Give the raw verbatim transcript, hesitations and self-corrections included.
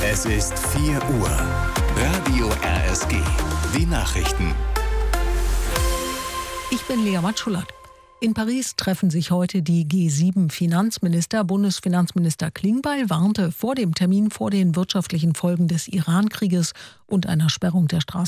Es ist vier Uhr. Radio R S G. Die Nachrichten. Ich bin Lea Matschullat. In Paris treffen sich heute die G sieben Finanzminister. Bundesfinanzminister Klingbeil warnte vor dem Termin vor den wirtschaftlichen Folgen des Iran-Krieges und einer Sperrung der Straßen